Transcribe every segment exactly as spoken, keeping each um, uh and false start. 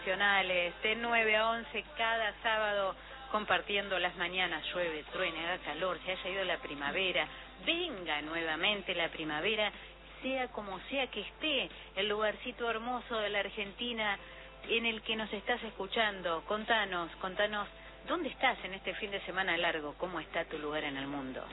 De nueve a once cada sábado, compartiendo las mañanas. Llueve, truene, haga calor, se haya ido la primavera, venga nuevamente la primavera, sea como sea que esté el lugarcito hermoso de la Argentina en el que nos estás escuchando. Contanos, contanos, ¿dónde estás en este fin de semana largo? ¿Cómo está tu lugar en el mundo?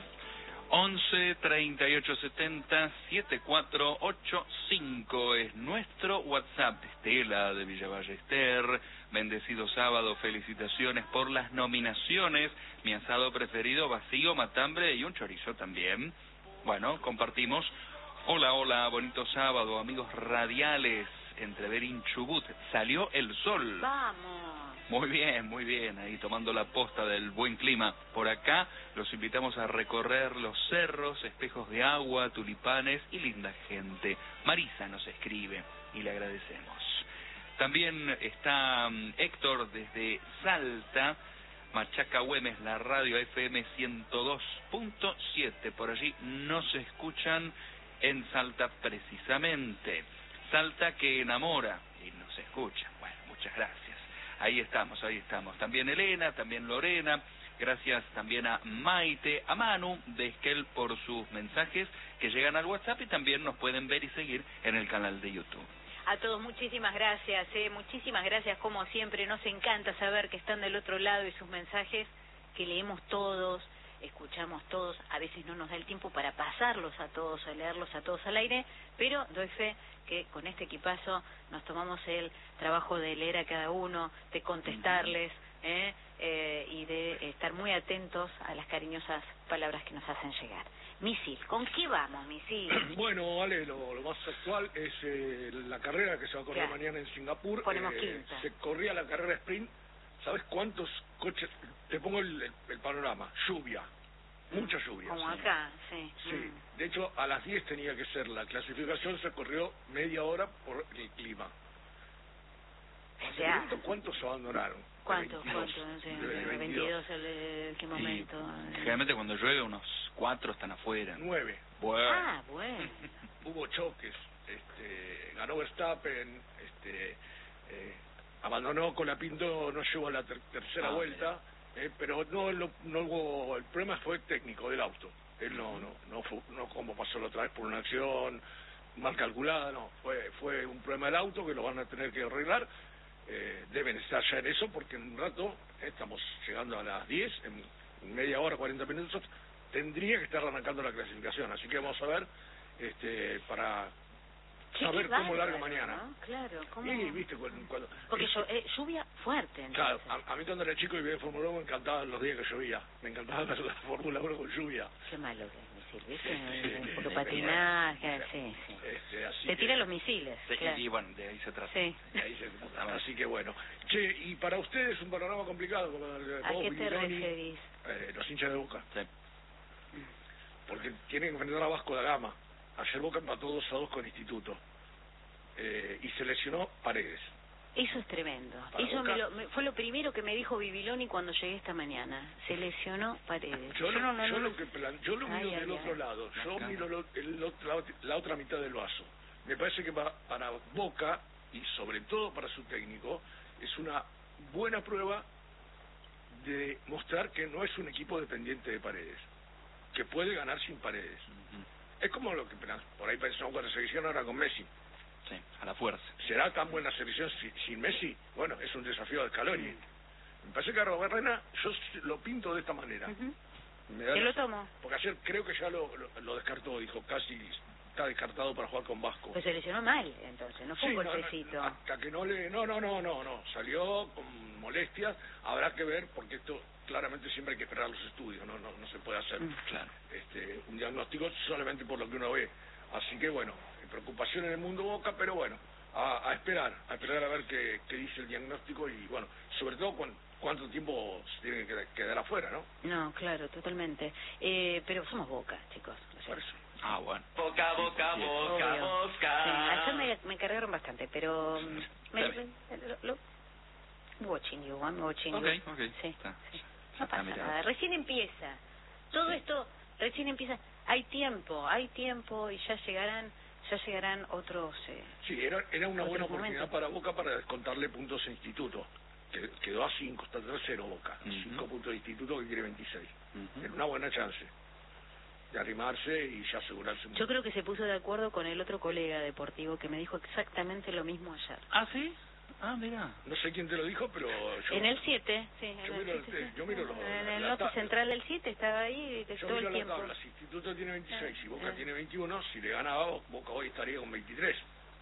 once, treinta y ocho, setenta, setenta y cuatro ochenta y cinco es nuestro WhatsApp. Estela de Villa Ballester, bendecido sábado, felicitaciones por las nominaciones. Mi asado preferido, vacío, matambre y un chorizo también. Bueno, compartimos. Hola, hola, bonito sábado, amigos radiales. Entreverín Chubut, salió el sol. ¡Vamos! Muy bien, muy bien, ahí tomando la posta del buen clima. Por acá los invitamos a recorrer los cerros, espejos de agua, tulipanes y linda gente. Marisa nos escribe y le agradecemos. También está um, Héctor desde Salta, Machaca Güemes, la radio F M ciento dos punto siete. Por allí nos escuchan en Salta precisamente. Salta que enamora y nos escucha. Bueno, muchas gracias. Ahí estamos, ahí estamos. También Elena, también Lorena. Gracias también a Maite, a Manu de Esquel por sus mensajes que llegan al WhatsApp y también nos pueden ver y seguir en el canal de YouTube. A todos muchísimas gracias, eh, muchísimas gracias como siempre. Nos encanta saber que están del otro lado y sus mensajes que leemos todos, escuchamos todos. A veces no nos da el tiempo para pasarlos a todos, a leerlos a todos al aire, pero doy fe que con este equipazo nos tomamos el trabajo de leer a cada uno, de contestarles eh, eh, y de estar muy atentos a las cariñosas palabras que nos hacen llegar. Misil, ¿con qué vamos, Misil? Bueno, Ale, lo, lo más actual es eh, la carrera que se va a correr Claro. mañana en Singapur. Ponemos eh, quinta. Se corría la carrera sprint. ¿Sabes cuántos coches? Te pongo el, el, el panorama. Lluvia. Mucha lluvia. Como sí. acá, sí. Sí, Mm. de hecho a las diez tenía que ser la clasificación, se corrió media hora por el clima. O ¿Te sea, pregunto cuántos se abandonaron? ¿cuántos? De ¿Cuántos? veintidós, Sí, de de veintidós. veintidós, el, el, ¿qué momento? Y generalmente cuando llueve unos cuatro están afuera. Nueve. Bueno. Ah, bueno. Hubo choques, este, ganó Verstappen, este, eh, abandonó Colapinto, no llegó a la ter tercera Ah, vuelta, eh, pero no, lo, no hubo, el problema fue técnico del auto. Él no, no, no, fue, no como pasó la otra vez por una acción mal calculada, no, fue, fue un problema del auto que lo van a tener que arreglar. Eh, deben estar ya en eso porque en un rato, eh, estamos llegando a las diez, en media hora, cuarenta minutos, tendría que estar arrancando la clasificación, así que vamos a ver este para Qué saber bárbaro, cómo larga mañana. ¿no? Claro, ¿cómo? Y viste cuando, cuando Porque eso- llo- eh, lluvia fuerte, claro, entonces. a, a mí cuando era chico y veía Fórmula uno me encantaban los días que llovía, me encantaba ver la Fórmula uno con lluvia. Qué malo que es misil, ¿viste? Sí, sí, Porque sí, patinar, sí, que- sí, sí. Este, así Te que- tiran los misiles, Sí, claro. y bueno, de ahí se trata. Sí. y ahí se- así que bueno. Che, y para ustedes un panorama complicado, como el de ¿A vos, qué te Viglioni, referís? eh, los hinchas de Boca, Sí. porque tienen que enfrentar a Vasco da Gama. Ayer Boca empató dos a dos con Instituto. Eh, y se lesionó Paredes. Eso es tremendo. Para Eso Boca- me lo, me- fue lo primero que me dijo Bibiloni cuando llegué esta mañana. Se lesionó Paredes. Yo, Yo no, no, no, yo no- lo que plan- yo lo Ay, miro ay, del ay. otro lado, yo Acá. miro lo- el ot- la, ot- la otra mitad del vaso. Me parece que va- para Boca, y sobre todo para su técnico, es una buena prueba de mostrar que no es un equipo dependiente de Paredes, que puede ganar sin Paredes. Ujú. Es como lo que por ahí pensamos con la selección ahora con Messi. Sí, a la fuerza. ¿Será tan buena selección si- sin Messi? Bueno, es un desafío de Scaloni. Me parece que Arrobarrena yo s- lo pinto de esta manera. Ujú. Me da Te la- lo tomo. Porque ayer creo que ya lo, lo, lo descartó, dijo casi está descartado para jugar con Vasco. Pues se lesionó mal, entonces. No fue Sí, un no, no, golpecito. hasta que no le... No, no, no, no, no. Salió con molestias. Habrá que ver, porque esto claramente siempre hay que esperar los estudios, no no, no se puede hacer Mm. Claro. este un diagnóstico solamente por lo que uno ve. Así que bueno, preocupación en el mundo Boca, pero bueno, a, a esperar, a esperar a ver qué, qué dice el diagnóstico y bueno, sobre todo cuán, cuánto tiempo se tiene que quedar, quedar afuera, ¿no? No, claro, totalmente. Eh, pero somos Boca, chicos. lo Por sé. eso. Ah, bueno. Boca, boca, Sí, boca, Obvio. boca. Sí, ayer me, me cargaron bastante, pero... mm, Me, Está bien. me- lo, lo- watching you, I'm watching Ok, you. ok. Sí, Está. sí. Ya No está pasa mirado. nada, recién empieza. Todo Sí. esto recién empieza. Hay tiempo, hay tiempo y ya llegarán ya llegarán otros... Eh, sí, era, era una buena oportunidad momentos. para Boca para descontarle puntos a Instituto. Que quedó a cinco, está tercero Boca. Uh-huh. cinco puntos de Instituto que quiere veintiséis. Uh-huh. Era una buena chance de arrimarse y ya asegurarse. Yo creo que se puso de acuerdo con el otro colega deportivo que me dijo exactamente lo mismo ayer. ¿Ah, sí? Ah, mira. No sé quién te lo dijo, pero yo... En el siete, sí. En Yo el miro, siete, sí. yo miro los... En la- el la norte ta- central del siete estaba ahí Yo todo miro el la tiempo. tabla, si Instituto tiene veintiséis y Boca Eh. tiene veintiuno, si le ganaba Boca hoy estaría con veintitrés.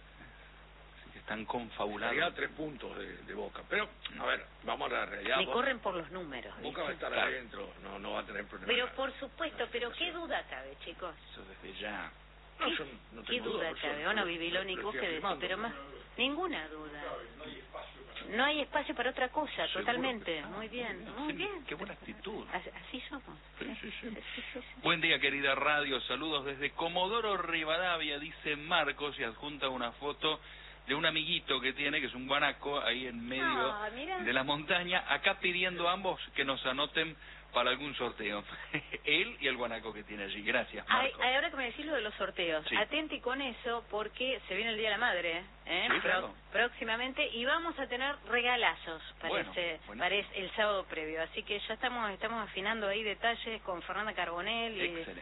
Así que están confabulados. Estaría a tres puntos de, de Boca. Pero, a ver, vamos a la realidad. Me Boca, corren por los números. Boca va a ¿viste? estar Claro. adentro, no, no va a tener problemas. Pero por supuesto, pero qué duda cabe, chicos. Eso desde ya. No, ¿Qué, yo no qué tengo duda duda, cabe? yo- Bueno, yo- Bibiloni, lo vos estoy qué decís, afirmando. pero más, ninguna duda. No hay espacio para otra cosa, Seguro totalmente. que no. Muy bien, Sí, muy bien. Qué buena actitud. Así, así somos. Sí, sí, sí. Sí, sí, sí. Buen día, querida radio. Saludos desde Comodoro Rivadavia, dice Marcos, y adjunta una foto de un amiguito que tiene, que es un guanaco, ahí en medio Ah, mira. de la montaña, acá pidiendo a ambos que nos anoten para algún sorteo. Él y el guanaco que tiene allí. Gracias, Ay, Marcos. ay, ahora que me decís lo de los sorteos, Sí. atenti con eso porque se viene el Día de la Madre, ¿eh? Sí, claro. próximamente, y vamos a tener regalazos, Bueno, parece, buenísimo. parece el sábado previo. Así que ya estamos estamos afinando ahí detalles con Fernanda Carbonell y Excelente.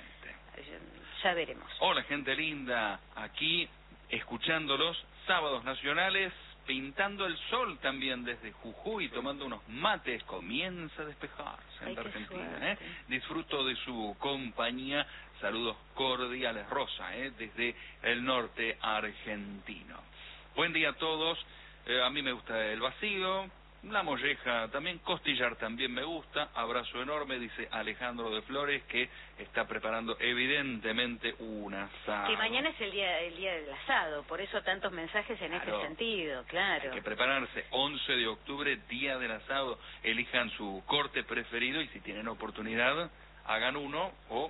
ya veremos. Hola, gente linda. Aquí, escuchándolos, sábados nacionales, pintando el sol también desde Jujuy, tomando unos mates. Comienza a despejarse en Ay, la qué Argentina. ¿eh? suerte. Disfruto de su compañía. Saludos cordiales, Rosa, ¿eh? desde el norte argentino. Buen día a todos. Eh, a mí me gusta el vacío, la molleja también, costillar también me gusta. Abrazo enorme, dice Alejandro de Flores, que está preparando evidentemente un asado. Que mañana es el día el día del asado, por eso tantos mensajes en Claro. este sentido, claro. Hay que prepararse. once de octubre, día del asado. Elijan su corte preferido y si tienen oportunidad, hagan uno o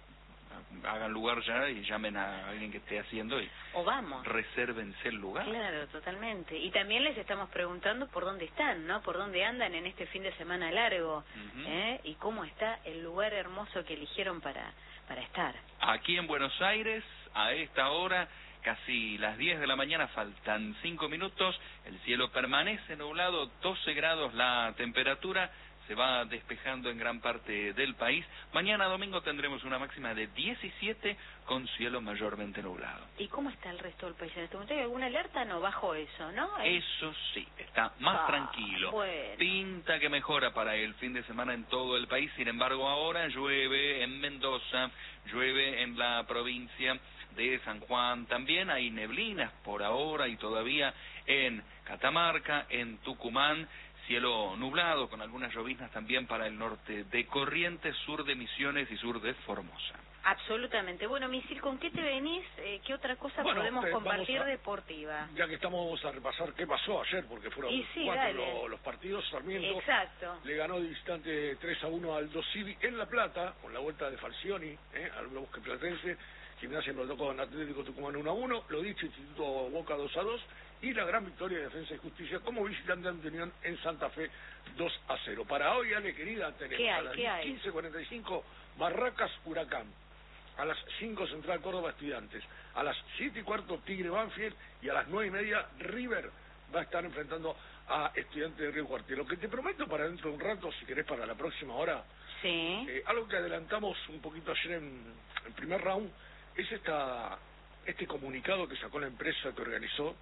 hagan lugar ya y llamen a alguien que esté haciendo y O vamos. resérvense el lugar. Claro, totalmente. Y también les estamos preguntando por dónde están, ¿no? Por dónde andan en este fin de semana largo, Ujú. ¿eh? Y cómo está el lugar hermoso que eligieron para para estar. Aquí en Buenos Aires, a esta hora, casi las diez de la mañana, faltan cinco minutos, el cielo permanece nublado, doce grados la temperatura, se va despejando en gran parte del país. Mañana domingo tendremos una máxima de diecisiete con cielo mayormente nublado. ¿Y cómo está el resto del país en este momento? ¿Hay alguna alerta? No, bajo eso, ¿no? Hay- Eso sí, está más Ah, tranquilo. bueno. Pinta que mejora para el fin de semana en todo el país. Sin embargo, ahora llueve en Mendoza, llueve en la provincia de San Juan. También hay neblinas por ahora y todavía en Catamarca, en Tucumán. Cielo nublado con algunas lloviznas también para el norte de Corrientes, sur de Misiones y sur de Formosa. Absolutamente. Bueno, Misil, ¿con qué te venís? Eh, ¿Qué otra cosa Bueno, podemos eh, compartir vamos a- deportiva? Ya que estamos, vamos a repasar qué pasó ayer, porque fueron Y sí, cuatro dale. lo- los partidos. Sarmiento Exacto. le ganó de distante tres a uno al Dos Civi en La Plata, con la vuelta de Falcioni, ¿eh? al Bosque Platense. Gimnasia empató con Atlético Tucumán uno a uno, lo dicho, Instituto Boca dos a dos, y la gran victoria de Defensa y Justicia como visitante ante Unión en Santa Fe dos a cero. Para hoy, Ale querida, tenemos ¿Qué hay? a las ¿Qué hay? quince cuarenta y cinco Barracas Huracán, a las cinco Central Córdoba Estudiantes, a las siete y cuarto Tigre Banfield y a las nueve y media River va a estar enfrentando a Estudiantes de Río Cuartel. Lo que te prometo para dentro de un rato, si querés para la próxima hora, Sí. eh, algo que adelantamos un poquito ayer en el primer round, es esta este comunicado que sacó la empresa que organizó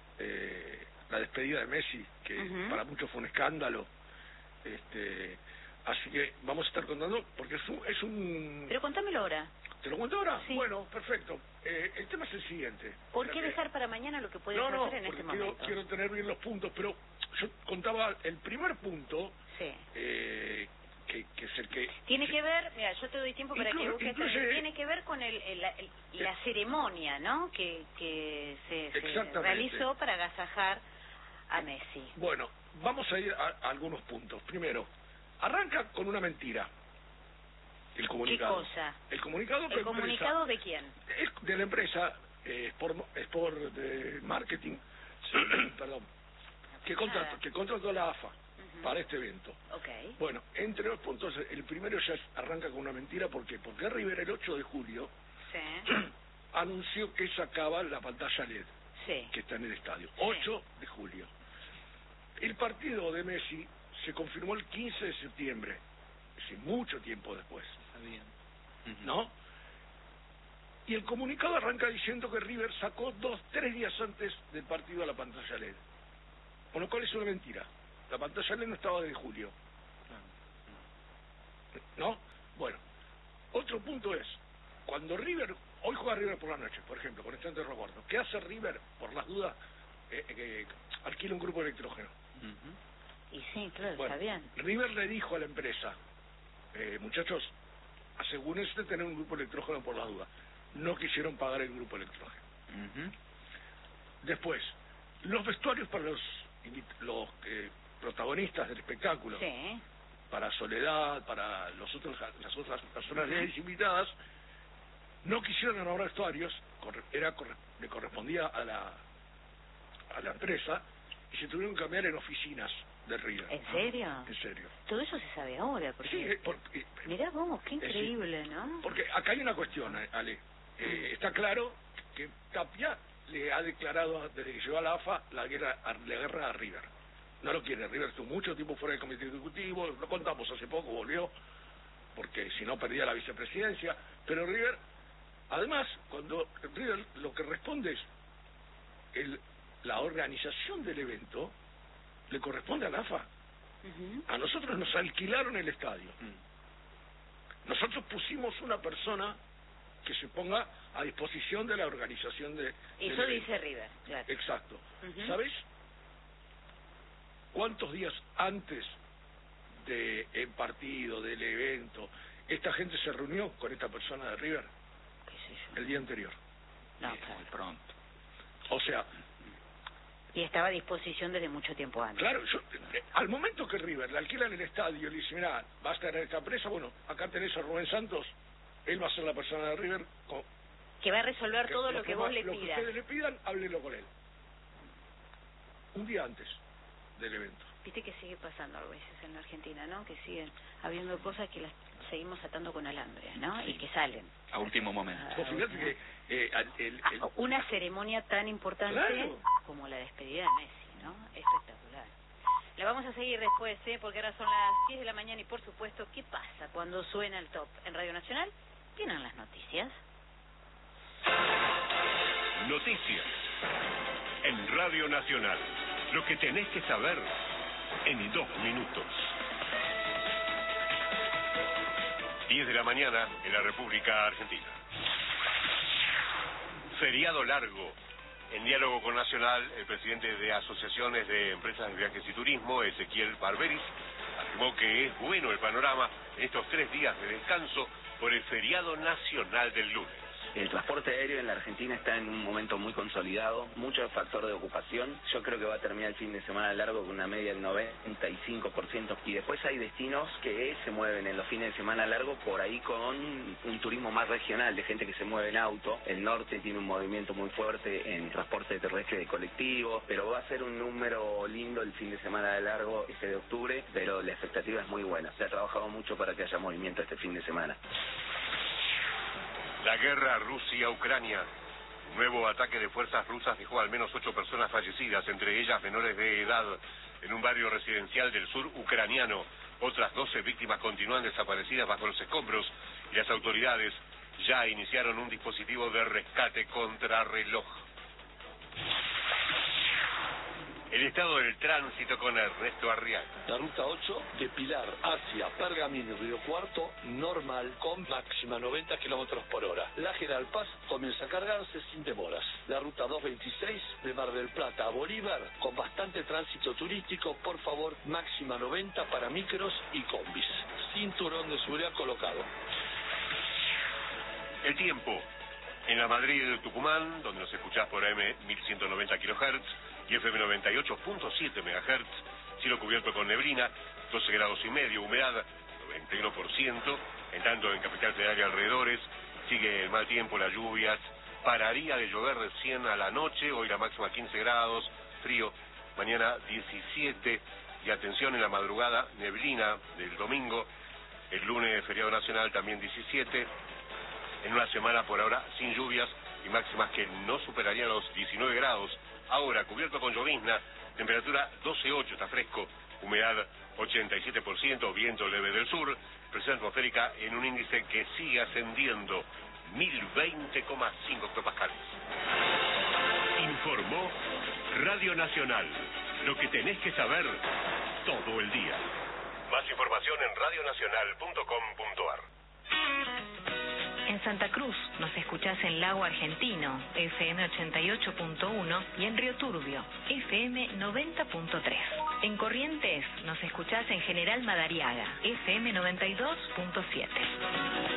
eh, la despedida de Messi, que Ujú. para muchos fue un escándalo. Este, así que vamos a estar contando, porque es un... Es un Pero contámelo ahora. ¿Te lo cuento ahora? Sí. Bueno, perfecto. Eh, el tema es el siguiente. ¿Por Espera qué que- dejar para mañana lo que puedes No, no, hacer en porque este quiero, momento? quiero tener bien los puntos, pero yo contaba el primer punto, Sí. eh, que, que es el que... Tiene que ver, mira, yo te doy tiempo para que Incluye- busques, incluye- tiene que ver con el, el- la, el- la ceremonia, ¿no? Que, que se, se Exactamente. realizó para agasajar a Messi. Bueno, vamos a ir a, a algunos puntos. Primero, arranca con una mentira. El ¿Qué comunicado. cosa? El comunicado que ¿El comunicado de quién? es de la empresa eh, Sport, Sport de Marketing, perdón, que contrató, que contrató a la A F A Ujú. para este evento. Ok. Bueno, entre los puntos, el primero ya es- arranca con una mentira, ¿por qué? Porque River el ocho de julio Sí. anunció que sacaba la pantalla L E D, Sí. que está en el estadio, ocho de julio. El partido de Messi se confirmó el quince de septiembre, es decir, mucho tiempo después. Está bien. Ujú. ¿No? Y el comunicado arranca diciendo que River sacó dos, tres días antes del partido a la pantalla L E D. Con lo cual es una mentira. La pantalla L E D no estaba desde julio. ¿No? Bueno, otro punto es, cuando River, hoy juega River por la noche, por ejemplo, con Estudiantes de Río Cuarto, ¿qué hace River, por las dudas, eh, eh, alquila un grupo de electrógeno? Y sí, claro, Bueno, está bien. River le dijo a la empresa, eh, muchachos, asegúrense de tener un grupo de electrógeno por las dudas. No quisieron pagar el grupo de electrógeno. Ujú. Después, los vestuarios para los, invit- los eh, protagonistas del espectáculo, Sí. para Soledad, para los otros, las otras personalidades invitadas, no quisieron elaborar vestuarios, corre- era corre- le correspondía a la a la empresa, y se tuvieron que cambiar en oficinas de River. ¿En serio? En serio. Todo eso se sabe ahora, porque... Sí, eh, porque, Mirá vos, qué es decir, increíble, ¿no? porque acá hay una cuestión, eh, Ale. Eh, está claro que Tapia le ha declarado desde que llegó a la A F A la guerra a, la guerra a River. No lo quiere. River estuvo mucho tiempo fuera del comité ejecutivo, lo contamos hace poco, volvió, porque si no perdía la vicepresidencia. Pero River, además, cuando River lo que responde es el, la organización del evento, le corresponde a la A F A. Ujú. A nosotros nos alquilaron el estadio. Mm. Nosotros pusimos una persona que se ponga a disposición de la organización de... Eso del dice evento. River, claro. Exacto. Ujú. ¿Sabes cuántos días antes del partido, del evento, esta gente se reunió con esta persona de River? ¿Qué sé yo? El día anterior. No, Bien, claro. muy pronto. O sea, Y estaba a disposición desde mucho tiempo antes. claro, yo, eh, al momento que River le alquilan el estadio, le dice, mira, vas a tener esta presa, bueno, acá tenés a Rubén Santos, él va a ser la persona de River, con, Que va a resolver todo lo que vos le Lo que pidas. ustedes le pidan, háblenlo con él. Un día antes del evento. Viste que sigue pasando a veces en la Argentina, ¿no? Que siguen habiendo cosas que las seguimos atando con alambres, ¿no? Sí. Y que salen. A último momento. Ah, Vos fíjate bueno. que eh, al- el, Ah, el- una ceremonia tan importante Claro. como la despedida de Messi, ¿no? Espectacular. La vamos a seguir después, ¿eh? Porque ahora son las diez de la mañana y, por supuesto, ¿qué pasa cuando suena el top en Radio Nacional? Tienen las noticias. Noticias en Radio Nacional. Lo que tenés que saber en dos minutos. diez de la mañana en la República Argentina. Feriado largo. En diálogo con Nacional, el presidente de Asociaciones de Empresas de Viajes y Turismo, Ezequiel Barberis, afirmó que es bueno el panorama en estos tres días de descanso por el feriado nacional del lunes. El transporte aéreo en la Argentina está en un momento muy consolidado, mucho factor de ocupación. Yo creo que va a terminar el fin de semana largo con una media del noventa y cinco por ciento. Y después hay destinos que se mueven en los fines de semana largo por ahí con un turismo más regional, de gente que se mueve en auto. El norte tiene un movimiento muy fuerte en transporte terrestre de colectivos, pero va a ser un número lindo el fin de semana largo ese de octubre, pero la expectativa es muy buena. Se ha trabajado mucho para que haya movimiento este fin de semana. La guerra Rusia-Ucrania. Un nuevo ataque de fuerzas rusas dejó al menos ocho personas fallecidas, entre ellas menores de edad, en un barrio residencial del sur ucraniano. Otras doce víctimas continúan desaparecidas bajo los escombros y las autoridades ya iniciaron un dispositivo de rescate contrarreloj. El estado del tránsito con Ernesto Arriaga. La ruta ocho de Pilar hacia Pergamino y Río Cuarto, normal, con máxima noventa kilómetros por hora. La General Paz comienza a cargarse sin demoras. La ruta doscientos veintiséis de Mar del Plata a Bolívar, con bastante tránsito turístico, por favor, máxima noventa para micros y combis. Cinturón de seguridad colocado. El tiempo. En la Madrid de Tucumán, donde nos escuchás por A M mil ciento noventa kilohertz y F M noventa y ocho punto siete megahertz, cielo cubierto con neblina, doce grados y medio, humedad noventa y uno por ciento, en tanto en Capital Federal y alrededores sigue el mal tiempo, las lluvias, pararía de llover recién a la noche, hoy la máxima quince grados, frío, mañana diecisiete, y atención en la madrugada, neblina del domingo, el lunes feriado nacional también diecisiete, en una semana por ahora sin lluvias, y máximas que no superarían los diecinueve grados. Ahora, cubierto con llovizna, temperatura doce coma ocho, está fresco, humedad ochenta y siete por ciento, viento leve del sur, presión atmosférica en un índice que sigue ascendiendo, mil veinte coma cinco hectopascales. Informó Radio Nacional, lo que tenés que saber todo el día. Más información en radionacional punto com punto ar. En Santa Cruz nos escuchás en Lago Argentino, F M ochenta y ocho punto uno, y en Río Turbio, F M noventa punto tres. En Corrientes nos escuchás en General Madariaga, F M noventa y dos punto siete.